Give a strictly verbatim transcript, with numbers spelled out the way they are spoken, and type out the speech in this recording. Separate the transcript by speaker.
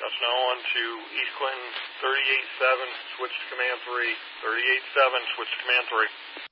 Speaker 1: Cessna one to East Clinton, thirty-eight seven, switch to command three, thirty-eight seven, switch to command three.